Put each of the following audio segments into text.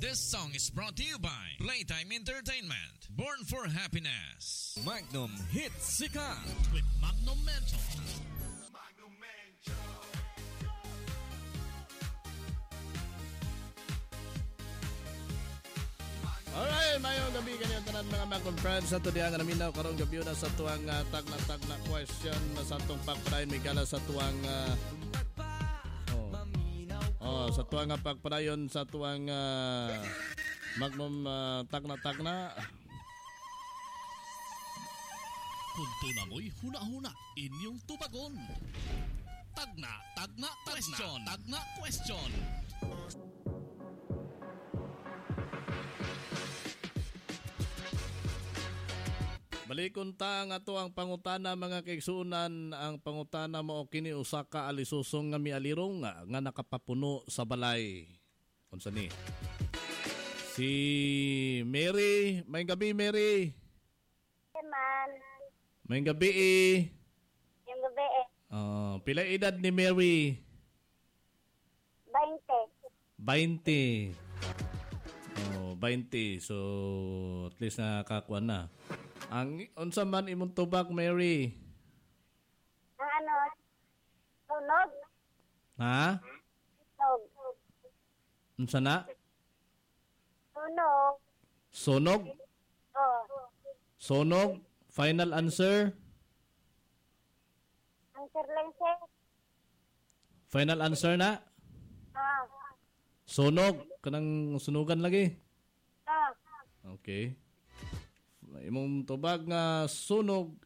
This song is brought to you by Playtime Entertainment. Born for Happiness. Magnum Hits Sikat with Magnum Mental. Magnum Mental. Alright, mayong gabi kanyo tanan mga Magnum friends. Sa ito diya nga naminaw karong gabi na sa tuwang tag-na question na sa itong pagpadayon. May gala sa tuwang sa tuwang pagpadayon sa tuwang Magnum tag-na. Kung tunamoy huna-huna inyong tubagon. Tagna question. Tagna question. Balikon ta nga to ang pangutana mga kaigsunan. Ang pangutana mo kini usa ka alisusong nga mialirong nga nakapapuno sa balay. Unsa ni? Si Mary, may gabi Mary. Man. May gabi Yung gabi pila edad ni Mary? 20. 20. 20. So at least nakakuan na. Ang unsa man imong tubag Mary? Ang tunog. Ha? Tunog. Unsa na? Tunog. Sunog? Sunog? Final answer? Answer lang sir. Final answer na? Sunog? Kanang sunugan lagi? Okay. Imong tubag nga sunog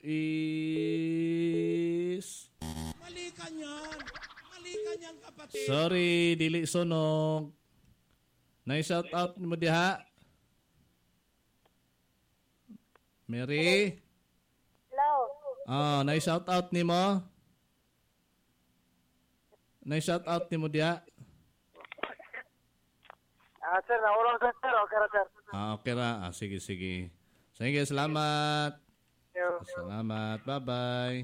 is... Mali ka niyan kapatid. Sorry, dili sunog. Na-shout out mo diha. Mary? Hello. Na-shout out ni mo? Na-shout out ni mo diha? Sir, naulong sir. Okay ra sir. Okay ra. Sige. Sige, salamat. Salamat. Bye-bye.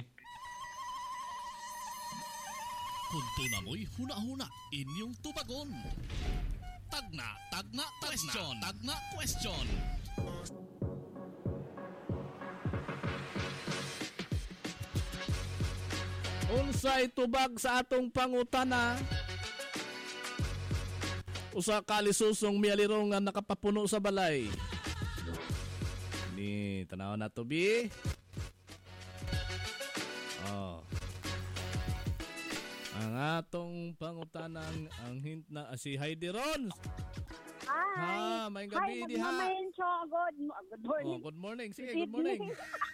Kung tunamoy huna-huna inyong tubagon. Tagna question. Tagna question. Unsay tubag sa atong pangutana? Usa ka lisusong mialirong nga nakapapuno sa balay. Ni tanaw na to bi. Ang atong pangutanang ang hint na si Heidi Rons. Hi. May gabi diha. Good morning. Good morning. Sige, good morning.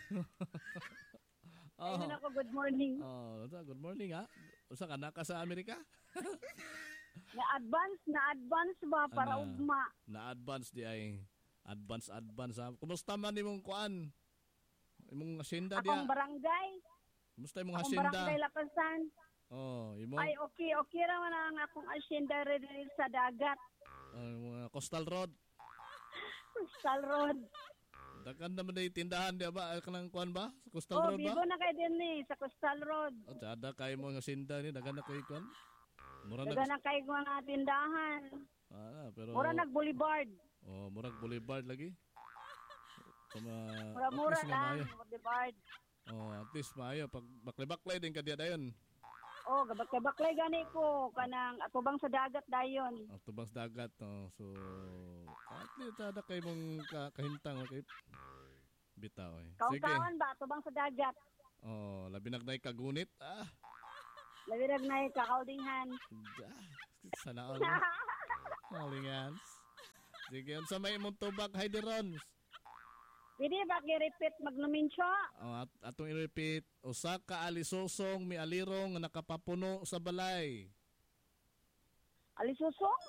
Ayun ako, good morning. Good morning ha. Usa ka na ka sa Amerika? Na-advance ba para ugma? Na-advance di ay. Advance ha. Kumusta man imong kuan? Imong hacienda diha? Akong barangay. Kumusta imong Akong hacienda? barangay Lapasan. Imong Ay, okay ra man ang akong hacienda rin sa dagat. Coastal Road. Coastal Road. Dakan naman na tindahan diha ba? Kanang kuan ba? Sa Coastal Road ba? Bigo na kay din sa Coastal Road. Ada kay mo nga hacienda ni dagan na kay kuan. Dagan na kay mga tindahan. Pero mura nag-boulevard. Murag boulevard lagi. Mura lang, boulevard. At least maayo pag baklay-baklay din ka diya dayon. Gabak-baklay gani ko kanang atubang sa dagat dayon. Atubang sa dagat so at least ada kay mong kahintang kay bitaw eh. Sige. Kautawan ba atubang sa dagat? Labi nagnay kagunit. Labi nagnay kakaudinghan. Sana all. Kalingan. Sige, unsa may imong tubag Heidi Rons? Pwede ba i-repeat magnuminsyo? Atong i-repeat. Usa ka alisosong mialirong nga nakapapuno sa balay. Alisusong?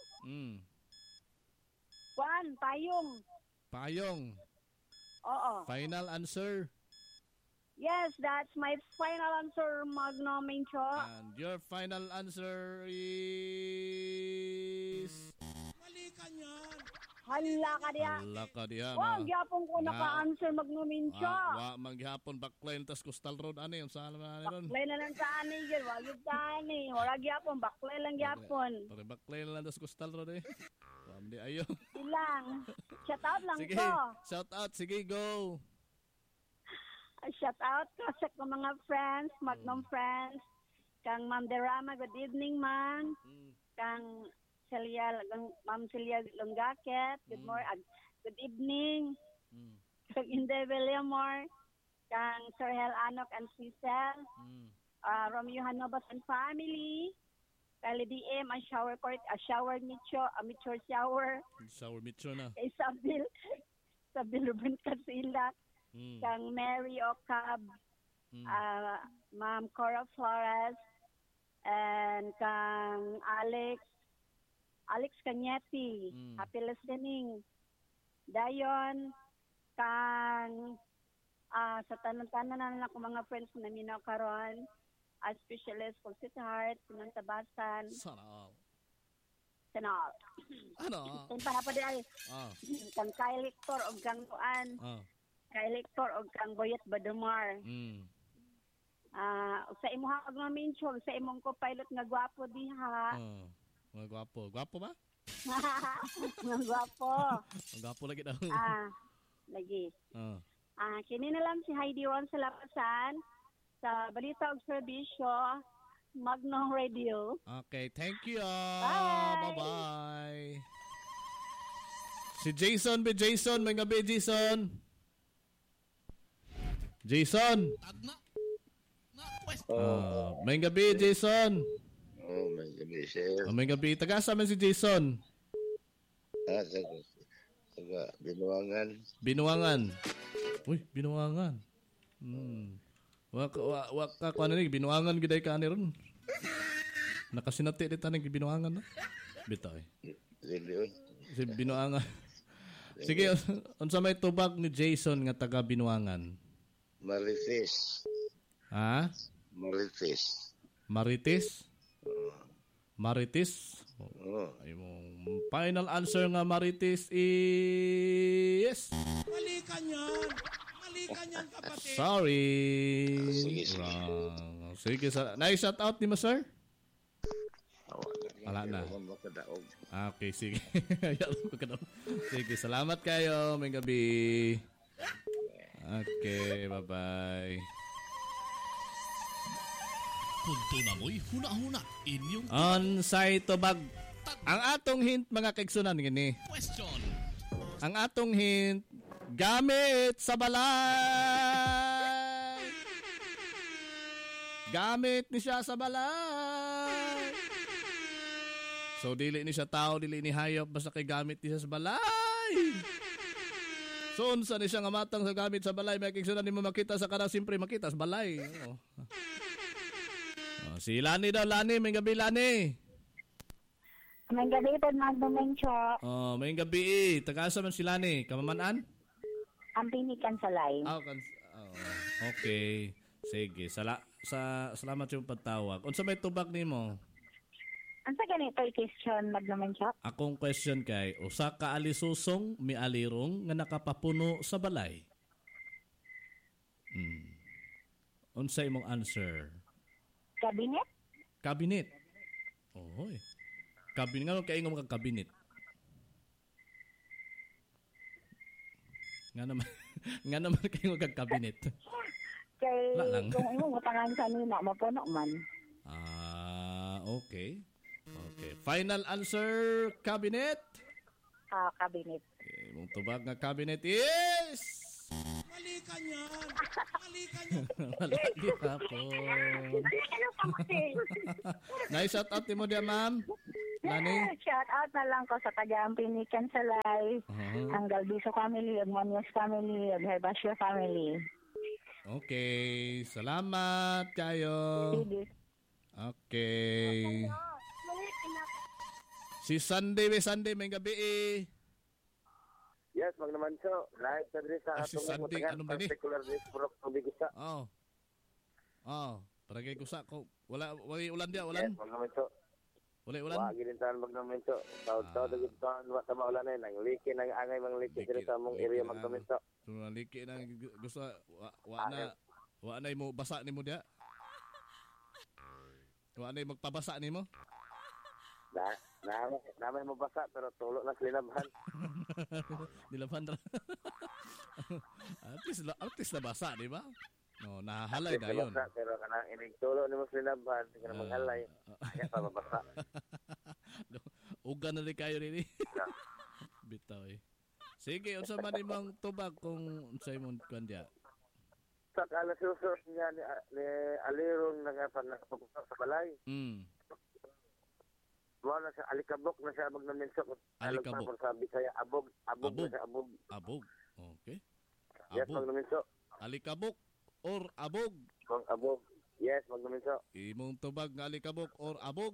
Kuan, payong. Payong. Oo. Final answer? Yes, that's my final answer, magnuminsyo. And your final answer is... Mali ka niyan. Hala ka diya. Gyapon ko naka-answer magnuminsyo. Maghapon backline tas Coastal Road ani yung saan man ron. Baklay na lang sa ani gyud, wag gyud tani. Wala gyapon, baklay lang gyapon. Pare backline lang tas Coastal Road eh. Hindi ayo. Ilang. Shout out lang Sige, ko. shout out. Sige, go. Shout out ko sa ko mga friends, Magnum friends. Kang Ma'am Derama, good evening, ma'am. Kang Ma'am Celia Longaket, good evening. Kang Inday Villamor, kang Sir Hel Anok and Cecil, Romeo Hanobas and family, kay Lady M, ang shower court, shower Micho, Micho shower. Shower Micho na. Kay Sabil Ruben Casilak, kang Mary Ocab, Ma'am Cora Flores, and kang Alex Cañete. Happy listening. Dayon, kang sa tanan-tanan na lang ko mga friends na minaw karon, specialist kung Sweetheart, Pinantabasan. Sana all. Ano? Kung para pa di ay, kang Kyle Lector o kang Tuan. Kyle Lector o kang Boyet Badumar. Sa imuha kag maminsyog, sa imong ko pilot nga gwapo diha. Mga gwapo. Gwapo ba? Nga gwapo. Ang gwapo lagi daw. Lagi. Kini na lang si Heidi Ron sa Lapasan sa Balita og Serbisyo, Magnum Radio. Okay, thank you. Bye. Bye-bye. Si Jason, may gabi, Jason. May gabi, Jason. May gabi, sir. May gabi. Taga-asa man si Jason? Taga Binuangan. Binuangan. Uy, Binuangan. Waka ko na Binuangan giday ka ni ron. Nakasinati dito na Binuangan na. Bitoy. Si Binuangan. Sige, unsa may tubag ni Jason nga taga Binuangan? Marites. Ha? Marites? Ay mong final answer nga Marites is Mali ka niyan, kapatid. sorry. Sige. Wrong. Sige, na-shout out ni mo, sir? Wala na. Okay, sige. Sige, salamat kayo. May gabi. Okay, bye-bye. Punto na mo'y huna-huna inyong On-site tubag. Ang atong hint, mga kaigsunan, gini. question. Ang atong hint, gamit sa balay. Gamit ni siya sa balay. So, dili ni siya tao, dili ni hayop, basta kay gamit ni siya sa balay. So, unsa ni siya nga matang sa gamit sa balay, may kaigsunan, di mo makita sa karang, simpre makita sa balay. Si Lani daw, may gabi, Lani. May gabi po, Magnum Radio. May gabi. Taga-asa man si Lani? Kamamanaan? Ang pinikan sa live. Okay. Sige. Salamat yung pagtawag. Unsa may tubag nimo? Ang sa ganito question, Magnum Radio? Akong question kay, usa ka alisusong mi alirong nga nakapapuno sa balay. Unsa imong answer? Cabinet. Oy. Cabinet nga kay ingong kabinet. Nga naman kayo kabinet. Kay kung imong utangan kanina mapuno man. Okay. Final answer, cabinet. Cabinet. Imong tubag nga cabinet is Mali ka niyan. Malaki hapon. Na-shout out mo dia, ma'am? Lani? Shout out na lang ko sa taga Pinikan sa live. Ang Galbiso family, ang Monios family, ang Herbasio family. Okay. Salamat kayo. Okay. Si Sunday, may gabi eh. Yes, magnaman so. Live sa diri sa si Sunday, ano ba ni? Particular this product ng bigisa. Paragay ko sa ko. Wala ulan dia, Yes, magnaman so. Wala ulan. Wa ginintahan magnaman so. Taw-taw dagit taon wa ta maulan ay nang liki nang angay mang liki diri sa among area magnaman so. So liki na gusto wa na mo basa nimo dia. Wa na magpabasa nimo. Namay mo basa pero tulo na linabhan. Nilaban ra. At least nabasa, di ba? No, nahahalay na yun. Basa, pero kanang inig tulo ni mo linabhan, hindi ka na maghalay. Kaya pa mabasa. Uga na rin kayo rin. Bitaw eh. Sige, unsa man imong tubag kung unsay imong kandya? Sa kalasusos niya ni Alirong nagpapunta sa balay. Wala sa alikabok na siya magnaminso. Alikabok. Sabi saya abog na siya abog. Abog. Okay. Yes, magnaminso. Alikabok or abog? Kung abog. Yes, magnaminso. Imong tubag nga alikabok or abog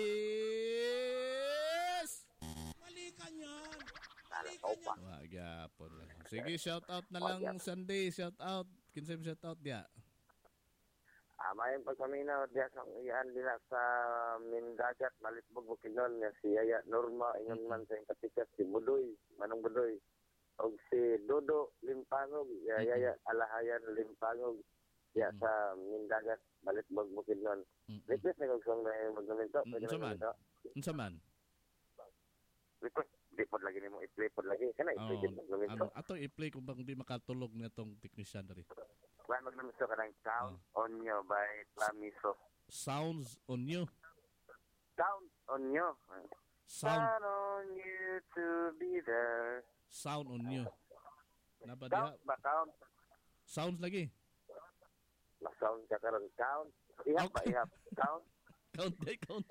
is... Mali ka niyan. Magyapon. Sige, shout out na lang Sunday. Shout out. Kinsay mo shout out dia? Maayong pagpaminaw diya sa iyan nila sa Mindagat, Malitbog, Bukidnon, si Yaya Norma, ingon man sa katikas, si Budoy, Manong Budoy, o si Dodo Limpangog, Yaya Alahayan Limpangog, diya sa Mindagat, Malitbog, Bukidnon. Request na kong song na yung magnaminto. Unsa man? Request. Di po lagi nimo i-play po lagi. Kana i-play din magnaminto. Ato i-play kung bang di makatulog na itong technician na rin. Kaya magnaminto ka ng Count on You by Flamiso. Sounds on You. Count on You. Count on You to be there. Sound on You. Naba Count ba? Count. Sounds lagi. Ma-sound ka karon. Count. Ihap ba? Ihap. Count. Count day, count.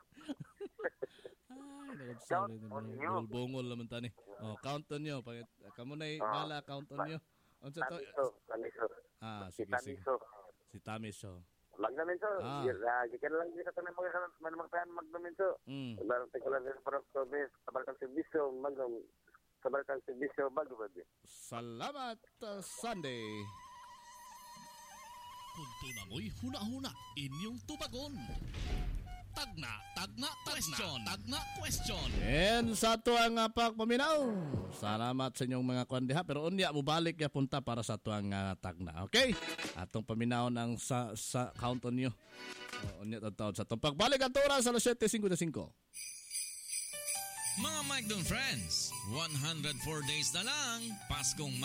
Count on You. Bungol naman tani. Count on You. Kamu na bala, count on You. Tamiso. Sige. Si Tamiso. Magnaminto. Lagi ka lang dito na mga magnaminto. Barang tikulan din para sa bes. Kabarkang servisyo. Kabarkang servisyo. Bago ba din? Salamat, Sunday. Kung tunamoy huna-huna, inyong tubagon. Tagna question. And sa tuang pagpaminaw. Salamat sa inyong mga kwandiha. Pero unya, mubalik ya punta para sa tuang tagna. Okay? Atong paminaw ng sa count on you. Unya, taon sa itong pagbalik at oras sa 7:55. Mga Magnum friends, 104 days na lang, Paskong